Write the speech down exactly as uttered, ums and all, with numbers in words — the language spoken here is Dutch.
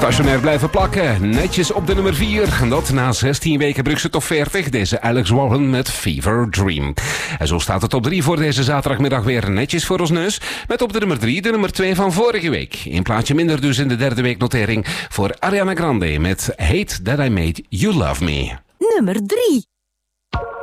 Stationair blijven plakken. Netjes op de nummer vier. En dat na zestien weken Brugse Top veertig. Deze Alex Warren met Fever Dream. En zo staat het op drie voor deze zaterdagmiddag weer netjes voor ons neus. Met op de nummer drie de nummer twee van vorige week. Een plaatje minder dus in de derde weeknotering voor Ariana Grande met Hate That I Made You Love Me. Nummer drie.